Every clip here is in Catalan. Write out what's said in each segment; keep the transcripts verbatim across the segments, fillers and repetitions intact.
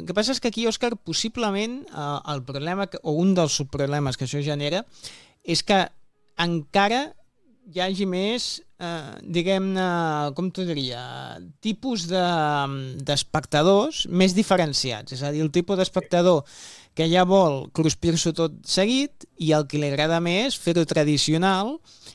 el que passa és que aquí, Òscar, possiblement eh, el problema, que, o un dels subproblemes que això genera, és que encara hi hagi més, eh, diguem-ne, com t'ho diria, tipus de, d'espectadors més diferenciats. És a dir, el tipus d'espectador que ja vol cruspir-s'ho tot seguit i el que li agrada més fer-ho tradicional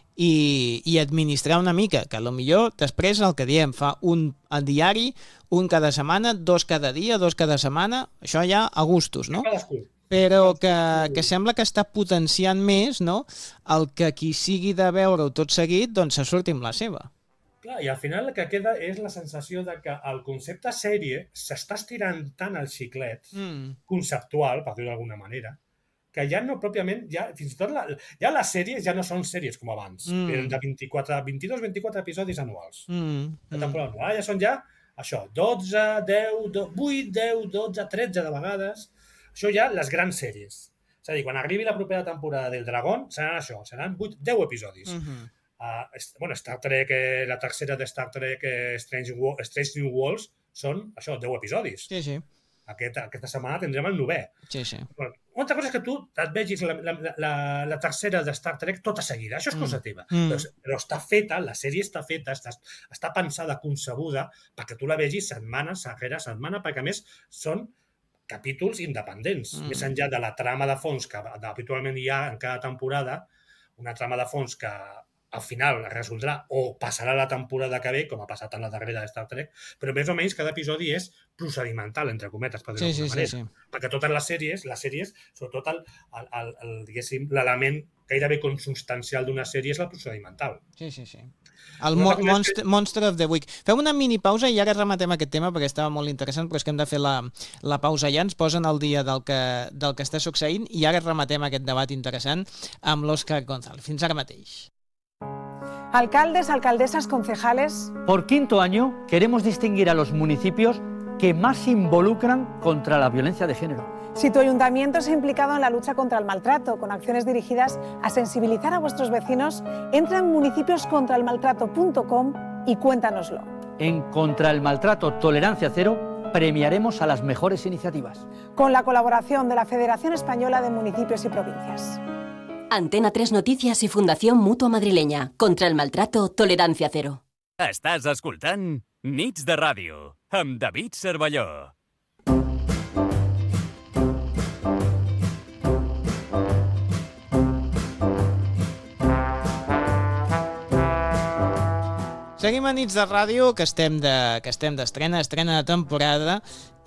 i, i administrar una mica, que potser després el que diem, fa un al diari, un cada setmana, dos cada dia, dos cada setmana, això ja a gustos, no? Però que, que sembla que està potenciant més, no?, el que qui sigui de veure-ho tot seguit doncs se surti amb la seva. Clar, i al final el que queda és la sensació de que el concepte sèrie s'està estirant tant al xiclet mm. conceptual, per dir-ho d'alguna manera, que ja no pròpiament, ja, fins i tot la, ja les sèries ja no són sèries com abans, mm. eren de vint-i-quatre, vint-i-dos vint-i-quatre episodis anuals. Mm. La temporada anual. Ara ja són ja, això, dotze, deu, vuit, deu, dotze, tretze de vegades. Això ja les grans sèries. És a dir, quan arribi la propera temporada del Dragón, seran això, seran vuit, deu episodis. Uh-huh. uh, bueno, Star Trek, eh, la tercera de Star Trek, eh, Strange, Strange New Worlds, són, això, deu episodis. Sí, sí. Aquest, aquesta setmana tindrem el novè. Sí, sí. Bueno, una altra cosa és que tu et vegis la, la, la, la tercera de Star Trek tota seguida. Això és cosa teva. Mm. Però, però està feta, la sèrie està feta, està, està pensada, concebuda, perquè tu la vegis setmana, darrere setmana, perquè a més són capítols independents, mm. més enllà de la trama de fons que habitualment hi ha en cada temporada, una trama de fons que al final es resoldrà o passarà la temporada que ve, com ha passat en la darrera de Star Trek, però més o menys cada episodi és procedimental, entre cometes, per dir-ho sí, d'alguna sí, manera. Sí, sí. Perquè totes les sèries, les sèries, sobretot el, el, el, el, diguéssim, l'element gairebé consubstancial d'una sèrie és la procedimental. Sí, sí, sí. El mo Monster, Monster of the Week. Fem una mini pausa i ara rematem aquest tema perquè estava molt interessant, però és que hem de fer la, la pausa ja. Ens posen al dia del que, del que està succeint i ara rematem aquest debat interessant amb l'Òscar González. Fins ara mateix. Alcaldes, alcaldesas, concejales. Por quinto año queremos distinguir a los municipios que más se involucran contra la violencia de género. Si tu ayuntamiento se ha implicado en la lucha contra el maltrato, con acciones dirigidas a sensibilizar a vuestros vecinos, entra en municipios contra el maltrato punto com y cuéntanoslo. En Contra el Maltrato Tolerancia Cero premiaremos a las mejores iniciativas. Con la colaboración de la Federación Española de Municipios y Provincias. Antena tres Noticias i Fundació Mútua Madrilenya. Contra el Maltrato Tolerancia Cero. Estàs escoltant Nits de Ràdio amb David Cervelló. Seguim a Nits de Ràdio, que estem de, que estem d'estrena, estrena de temporada,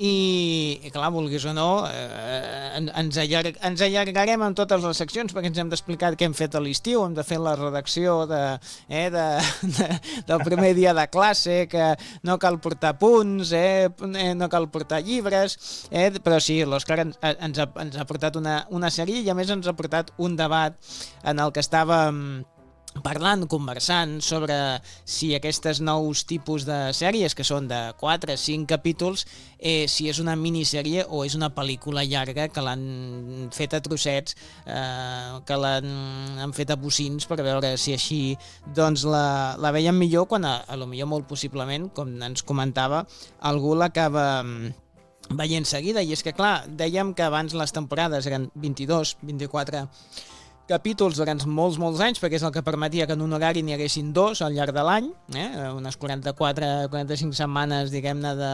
i, i clar, vulguis o no, eh, ens, allarg, ens allargarem en totes les seccions perquè ens hem d'explicar què hem fet a l'estiu, hem de fer la redacció de, eh, de, de, del primer dia de classe, que no cal portar punts, eh, no cal portar llibres, eh, però sí, l'Òscar ens, ens, ha, ens ha portat una, una sèrie i a més ens ha portat un debat en el que estàvem parlant, conversant sobre si aquests nous tipus de sèries, que són de quatre a cinc capítols, eh, si és una minissèrie o és una pel·lícula llarga que l'han fet a trossets, eh, que l'han fet a bocins per veure si així doncs la, la veiem millor, quan a, a lo millor molt possiblement, com ens comentava, algú l'acaba veient seguida. I és que clar, dèiem que abans les temporades eren vint-i-dos, vint-i-quatre capítols durant molts, molts anys, perquè és el que permetia que en un horari n'hi haguessin dos al llarg de l'any, eh? Unes quaranta-quatre quaranta-cinc setmanes, diguem-ne, de,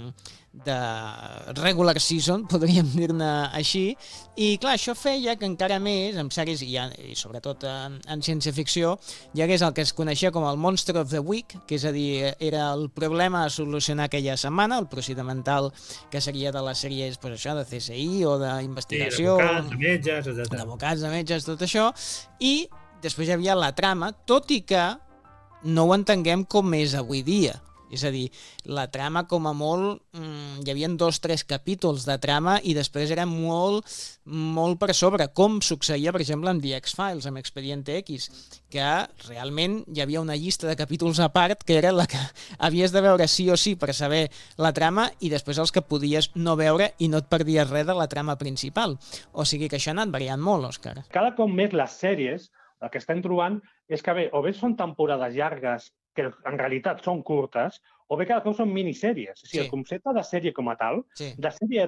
de regular season, podríem dir-ne així, i clar, això feia que encara més, en sèries, i, i sobretot en, en ciència-ficció, hi hagués el que es coneixia com el Monster of the Week, que és a dir, era el problema a solucionar aquella setmana, el procedimental que seria de les sèries, pues això, de C S I o d'investigació, sí, d'advocats, de metges, d'advocats, de metges, tot això, i després hi havia la trama, tot i que no ho entenguem com és avui dia. És a dir, la trama com a molt, mmm, hi havia dos o tres capítols de trama i després era molt, molt per sobre, com succeïa, per exemple, amb The X-Files, amb Expediente X, que realment hi havia una llista de capítols a part que era la que havies de veure sí o sí per saber la trama i després els que podies no veure i no et perdies res de la trama principal. O sigui que això ha anat variant molt, Òscar. Cada cop més les sèries, el que estem trobant és que bé, o bé són temporades llargues que en realitat són curtes, o bé cada cop són minissèries. O sigui, sí. El concepte de sèrie com a tal, sí. de sèrie